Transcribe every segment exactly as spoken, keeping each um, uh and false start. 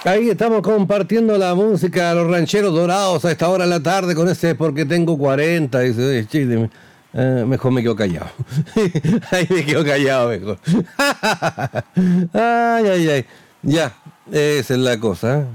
Ahí estamos compartiendo la música de los rancheros dorados a esta hora de la tarde con ese porque tengo cuarenta. Dice, oye, chile, eh, mejor me quedo callado. Ahí me quedo callado mejor. Ay, ay, ay. Ya, esa es la cosa. ¿eh?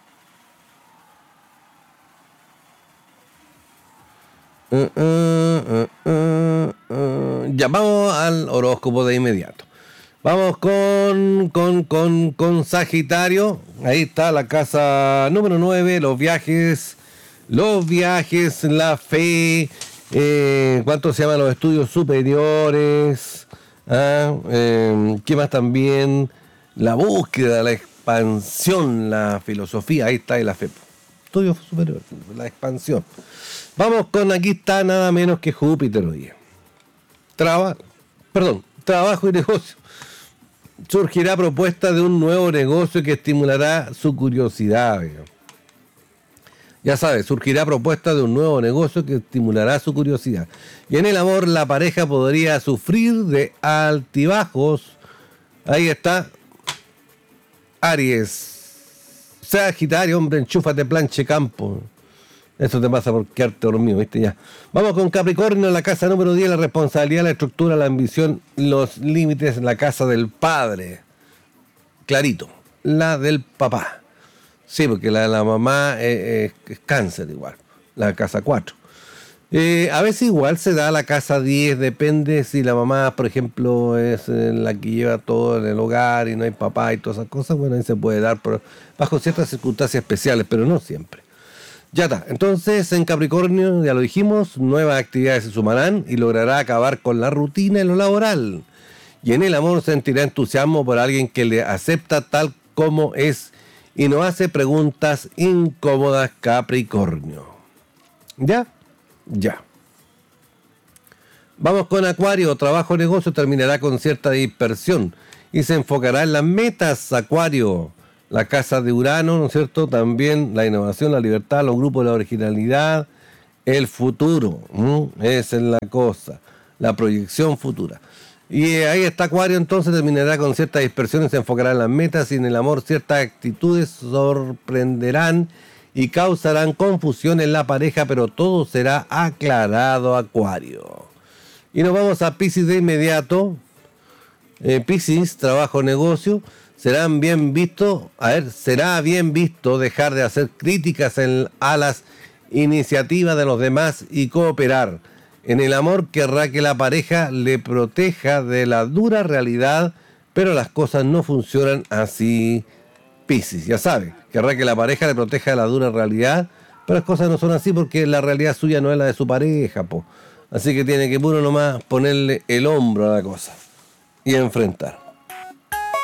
Uh, uh, uh, uh, uh. Ya vamos al horóscopo de inmediato. Vamos con, con, con, con Sagitario. Ahí está la casa número nueve, los viajes, los viajes, la fe, eh, ¿cuánto se llaman los estudios superiores? ¿Ah? Eh, ¿Qué más también? La búsqueda, la expansión, la filosofía, ahí está, y la fe. Estudios superiores, la expansión. Vamos con, aquí está nada menos que Júpiter hoy. Traba, perdón, trabajo y negocio. Surgirá propuesta de un nuevo negocio que estimulará su curiosidad. Ya sabes, surgirá propuesta de un nuevo negocio que estimulará su curiosidad. Y en el amor, la pareja podría sufrir de altibajos. Ahí está. Aries. Sagitario, hombre, enchúfate, planche, campo. Eso te pasa por quedarte dormido, ¿viste? Ya. Vamos con Capricornio, la casa número diez, la responsabilidad, la estructura, la ambición, los límites, la casa del padre. Clarito, la del papá. Sí, porque la de la mamá es, es, es cáncer igual, la casa cuatro. Eh, a veces igual se da la casa diez, depende si la mamá, por ejemplo, es la que lleva todo en el hogar y no hay papá y todas esas cosas, bueno, ahí se puede dar por, bajo ciertas circunstancias especiales, pero no siempre. Ya está, entonces en Capricornio, ya lo dijimos, nuevas actividades se sumarán y logrará acabar con la rutina en lo laboral. Y en el amor sentirá entusiasmo por alguien que le acepta tal como es y no hace preguntas incómodas, Capricornio. ¿Ya? Ya. Vamos con Acuario, trabajo negocio terminará con cierta dispersión y se enfocará en las metas, Acuario. La casa de Urano, ¿no es cierto? También la innovación, la libertad, los grupos de la originalidad, el futuro. ¿m? Esa es la cosa, la proyección futura. Y ahí está Acuario, entonces terminará con cierta dispersión y se enfocará en las metas y en el amor. Ciertas actitudes sorprenderán y causarán confusión en la pareja, pero todo será aclarado, Acuario. Y nos vamos a Piscis de inmediato. Eh, Piscis, trabajo, negocio. Serán bien visto, a ver, será bien visto dejar de hacer críticas en, a las iniciativas de los demás y cooperar. En el amor querrá que la pareja le proteja de la dura realidad, pero las cosas no funcionan así. Piscis, ya sabe, querrá que la pareja le proteja de la dura realidad, pero las cosas no son así porque la realidad suya no es la de su pareja, po. Así que tiene que puro nomás ponerle el hombro a la cosa y enfrentar.